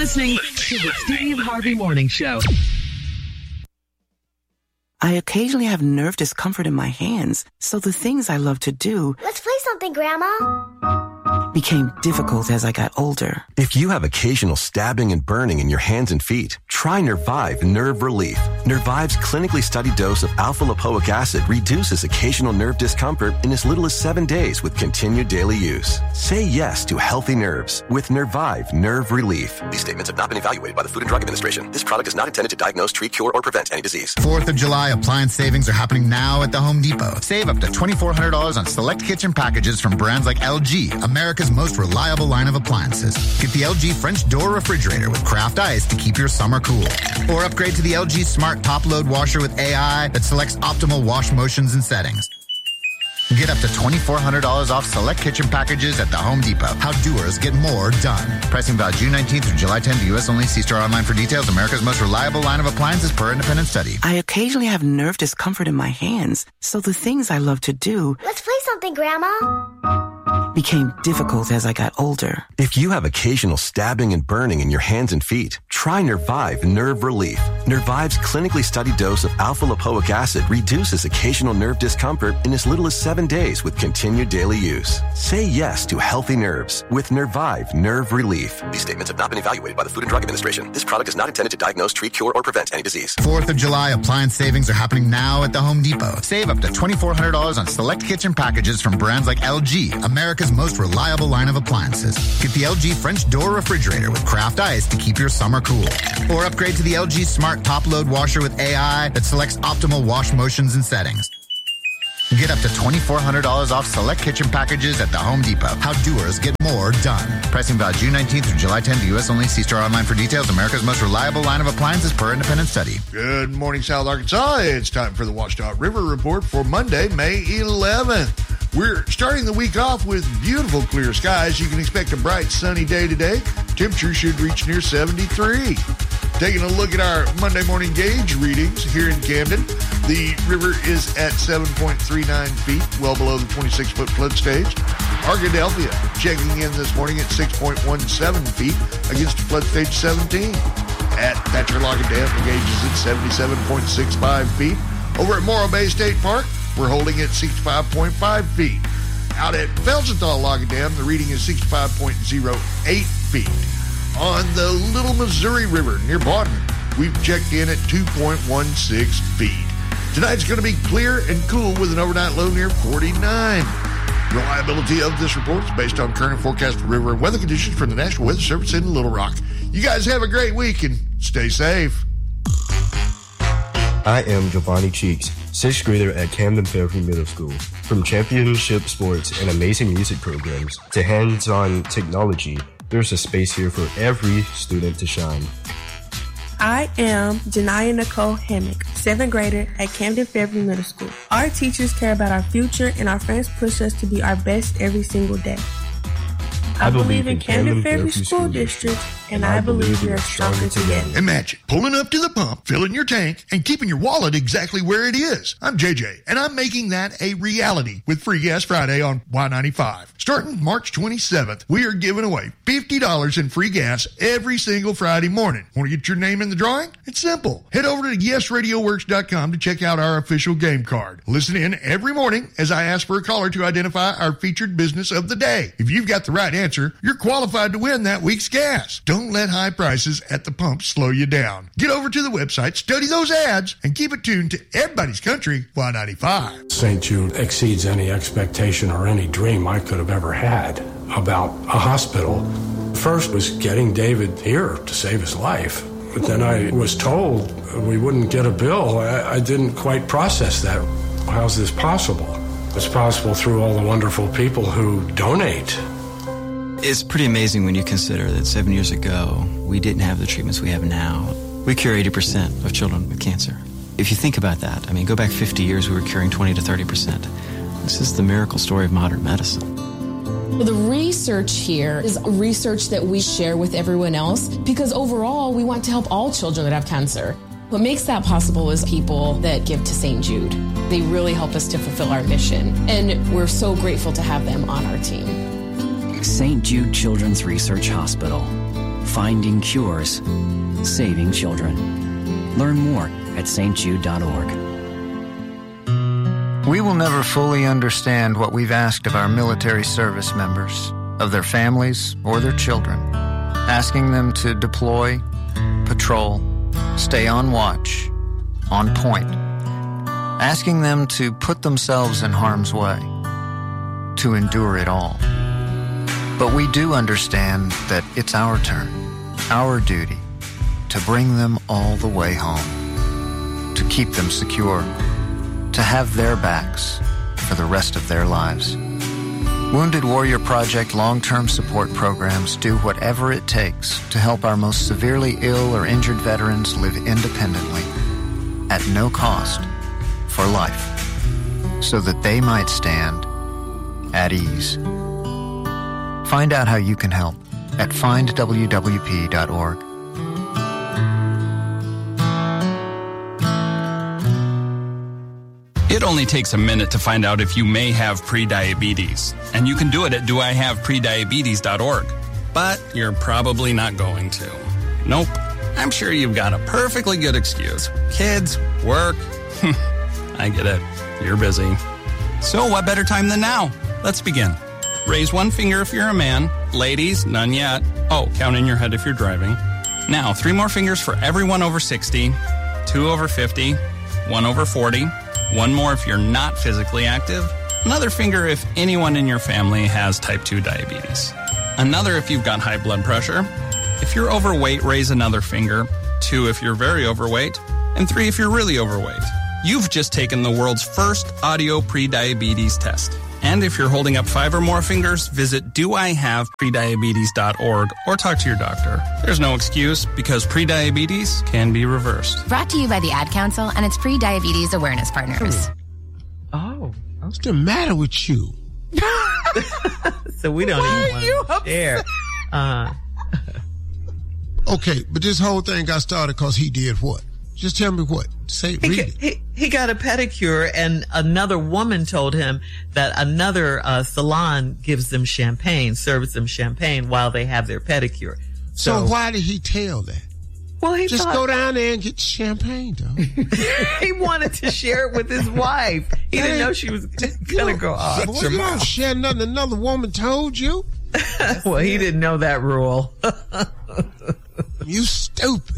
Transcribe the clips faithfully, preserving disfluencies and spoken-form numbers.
listening to the Steve Harvey Morning Show. I occasionally have nerve discomfort in my hands, so the things I love to do... Let's play something, Grandma. ...became difficult as I got older. If you have occasional stabbing and burning in your hands and feet, try Nervive Nerve Relief. Nervive's clinically studied dose of alpha-lipoic acid reduces occasional nerve discomfort in as little as seven days with continued daily use. Say yes to healthy nerves with Nervive Nerve Relief. These statements have not been evaluated by the Food and Drug Administration. This product is not intended to diagnose, treat, cure, or prevent any disease. fourth of July appliance savings are happening now at the Home Depot. Save up to twenty-four hundred dollars on select kitchen packages from brands like L G, America's most reliable line of appliances. Get the L G French door refrigerator with craft ice to keep your summer cool. Or upgrade to the L G Smart Top Load Washer with A I that selects optimal wash motions and settings. Get up to twenty-four hundred dollars off select kitchen packages at the Home Depot. How doers get more done. Pricing valid June nineteenth through July tenth, U S only. See store online for details. America's most reliable line of appliances per independent study. I occasionally have nerve discomfort in my hands, so the things I love to do... Let's play something, Grandma. ...became difficult as I got older. If you have occasional stabbing and burning in your hands and feet, try Nervive Nerve Relief. Nervive's clinically studied dose of alpha-lipoic acid reduces occasional nerve discomfort in as little as seven days with continued daily use. Say yes to healthy nerves with Nervive Nerve Relief. These statements have not been evaluated by the Food and Drug Administration. This product is not intended to diagnose, treat, cure, or prevent any disease. fourth of July appliance savings are happening now at the Home Depot. Save up to twenty-four hundred dollars on select kitchen packages from brands like L G, America's most reliable line of appliances. Get the L G French door refrigerator with craft ice to keep your summer cool. Or upgrade to the L G Smart Top Load Washer with A I that selects optimal wash motions and settings. Get up to twenty-four hundred dollars off select kitchen packages at the Home Depot. How doers get more done. Pricing valid June nineteenth through July tenth, U S only. See store online for details. America's most reliable line of appliances per independent study. Good morning, South Arkansas. It's time for the Ouachita River Report for Monday, May eleventh. We're starting the week off with beautiful clear skies. You can expect a bright, sunny day today. Temperature should reach near seventy-three. Taking a look at our Monday morning gauge readings here in Camden. The river is at seven point three nine feet, well below the twenty-six foot flood stage. Arkadelphia checking in this morning at six point one seven feet against flood stage seventeen. At Thatcher Logan Dam, the gauge is at seventy-seven point six five feet. Over at Morro Bay State Park, we're holding at sixty-five point five feet. Out at Felsenthal Logan Dam, the reading is sixty-five point zero eight feet. On the Little Missouri River near Bawden, we've checked in at two point one six feet. Tonight's going to be clear and cool with an overnight low near forty-nine. Reliability of this report is based on current forecast river and weather conditions from the National Weather Service in Little Rock. You guys have a great week and stay safe. I am Giovanni Cheeks, sixth grader at Camden Fairview Middle School. From championship sports and amazing music programs to hands-on technology, there's a space here for every student to shine. I am Janiyah Nicole Hammock, seventh grader at Camden Fairview Middle School. Our teachers care about our future and our friends push us to be our best every single day. I, I believe in Camden, Camden Fairview School, School District, and I, I believe we are stronger together. Imagine pulling up to the pump, filling your tank, and keeping your wallet exactly where it is. I'm J J, and I'm making that a reality with Free Gas Friday on Y ninety-five. Starting March twenty-seventh, we are giving away fifty dollars in free gas every single Friday morning. Want to get your name in the drawing? It's simple. Head over to yes radio works dot com to check out our official game card. Listen in every morning as I ask for a caller to identify our featured business of the day. If you've got the right answer, you're qualified to win that week's gas. Don't let high prices at the pump slow you down. Get over to the website, study those ads, and keep it tuned to everybody's country, Y ninety-five. Saint Jude exceeds any expectation or any dream I could have ever had about a hospital. First was getting David here to save his life. But then I was told we wouldn't get a bill. I, I didn't quite process that. How's this possible? It's possible through all the wonderful people who donate. It's pretty amazing when you consider that seven years ago, we didn't have the treatments we have now. We cure eighty percent of children with cancer. If you think about that, I mean, go back fifty years, we were curing twenty to thirty percent. This is the miracle story of modern medicine. Well, the research here is research that we share with everyone else because overall, we want to help all children that have cancer. What makes that possible is people that give to Saint Jude. They really help us to fulfill our mission, and we're so grateful to have them on our team. Saint Jude Children's Research Hospital. Finding cures. Saving children. Learn more at s t jude dot org. We will never fully understand what we've asked of our military service members, of their families or their children, asking them to deploy, patrol, stay on watch, on point, asking them to put themselves in harm's way, to endure it all. But we do understand that it's our turn, our duty, to bring them all the way home, to keep them secure, to have their backs for the rest of their lives. Wounded Warrior Project long-term support programs do whatever it takes to help our most severely ill or injured veterans live independently, at no cost, for life, so that they might stand at ease. Find out how you can help at find w w p dot org. It only takes a minute to find out if you may have prediabetes, and you can do it at do I have prediabetes dot org. But you're probably not going to. Nope. I'm sure you've got a perfectly good excuse. Kids, work. I get it. You're busy. So what better time than now? Let's begin. Raise one finger if you're a man. Ladies, none yet. Oh, count in your head if you're driving. Now, three more fingers for everyone over sixty, two over fifty, one over forty, one more if you're not physically active, another finger if anyone in your family has type two diabetes, another if you've got high blood pressure. If you're overweight, raise another finger, two if you're very overweight, and three if you're really overweight. You've just taken the world's first audio prediabetes test. And if you're holding up five or more fingers, visit do I have prediabetes dot org or talk to your doctor. There's no excuse because prediabetes can be reversed. Brought to you by the Ad Council and its pre-diabetes awareness partners. Oh. What's the matter with you? So we don't Why even want to share. Uh, okay, but this whole thing got started because he did what? Just tell me what. Say, he, read it. He, he got a pedicure, and another woman told him that another uh, salon gives them champagne, serves them champagne while they have their pedicure. So, So, why did he tell that? well, he Just thought go down there and get champagne, though. he wanted to share it with his wife. He didn't know she was going to go off. Boy, you don't share nothing another woman told you. Well, he didn't know that rule. You stupid.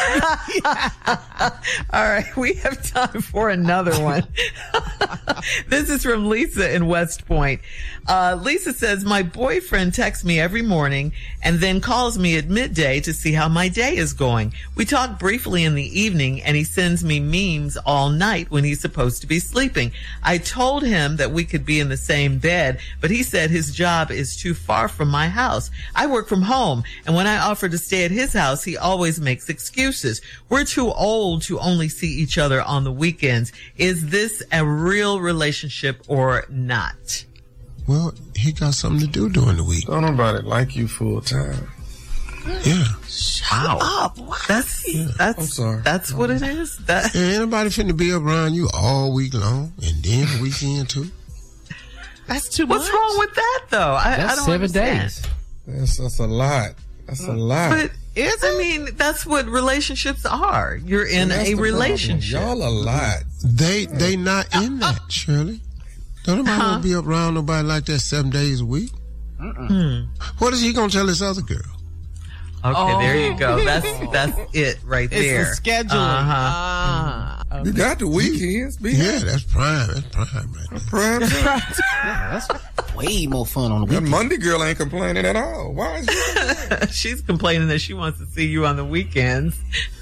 All right, we have time for another one. This is from Lisa in West Point. Uh, Lisa says, my boyfriend texts me every morning and then calls me at midday to see how my day is going. We talk briefly in the evening and he sends me memes all night when he's supposed to be sleeping. I told him that we could be in the same bed, but he said his job is too far from my house. I work from home, and when I offer to stay at his house, he always makes excuses. We're too old to only see each other on the weekends. Is this a real relationship or not? Well, he got something to do during the week. Don't nobody like you full time. Yeah. Shut up. That's, Yeah. that's, I'm sorry. that's what it is. That, Ain't anybody finna be around you all week long and then the weekend too. that's too What's much. wrong with that, though? I, That's I don't seven understand. days. That's, that's a lot. That's a lot. But I mean, that's what relationships are. You're in That's a the relationship. problem. Y'all a lot. They they not in that, Shirley. Don't nobody Huh? want to be around nobody like that seven days a week. Hmm. What is he gonna tell this other girl? Okay, Oh. there you go. That's that's it right It's there. the scheduling. Uh-huh. Ah, okay. You got the weekends. Be Yeah, that's prime. That's prime right there. prime time. That's way more fun on the That weekend. Monday girl ain't complaining at all. Why is she? She's complaining that she wants to see you on the weekends.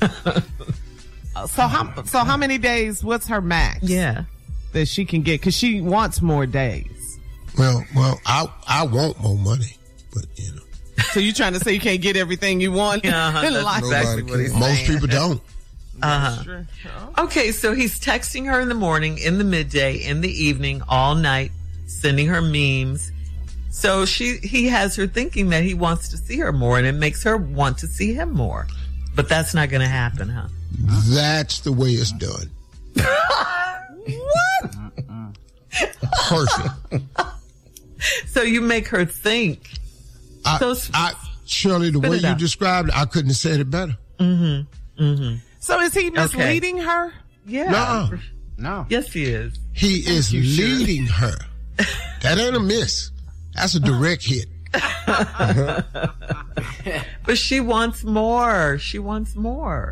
So how so how many days? What's her max? Yeah. That she can get because she wants more days. Well, well, I I want more money, but you know, So you trying to say you can't get everything you want Uh-huh, in that's life? exactly what he's most saying. people don't. Uh-huh. Okay, so he's texting her in the morning, in the midday, in the evening, all night, sending her memes. So she he has her thinking that he wants to see her more, and it makes her want to see him more. But that's not going to happen, huh? That's the way it's done. What? Perfect. So you make her think. I, So s- I, Shirley, the Spit way it you out. described it, I couldn't have said it better. Mm-hmm. Mm-hmm. So is he misleading her? Yeah. Nuh-uh. No. Yes, he is. He is you, Shirley. leading her. That ain't a miss. That's a direct hit. But she wants more. She wants more.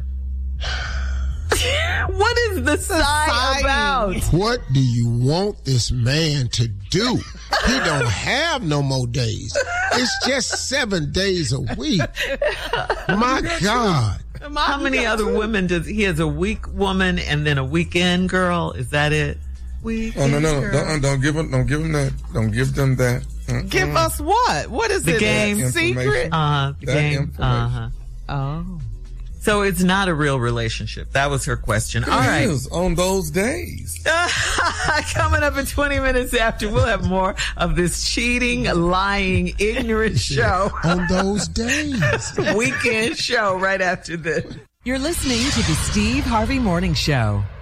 What is the sigh about? What do you want this man to do? He don't have no more days. It's just seven days a week. My God. How many other women does he has? A week woman and then a weekend girl. Is that it? Weekend Oh no no! girl. Don't, don't give them. Don't give them that. Don't give them that. Mm-mm. Give us what? What is The it? game. A secret? Information. Uh, the That game. information. Uh-huh. Oh. So it's not a real relationship. That was her question. It All right. is on those days. Coming up in twenty minutes after, we'll have more of this cheating, lying, ignorant show. On those days. Weekend show right after this. You're listening to the Steve Harvey Morning Show.